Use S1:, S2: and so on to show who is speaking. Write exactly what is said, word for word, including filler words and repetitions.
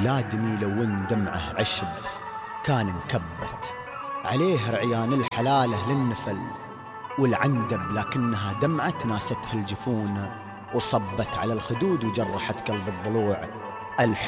S1: ولادمي لو ان دمعه عشب كان انكبت عليه رعيان الحلالة للنفل والعندب، لكنها دمعة ناستها الجفون وصبت على الخدود وجرحت قلب الضلوع.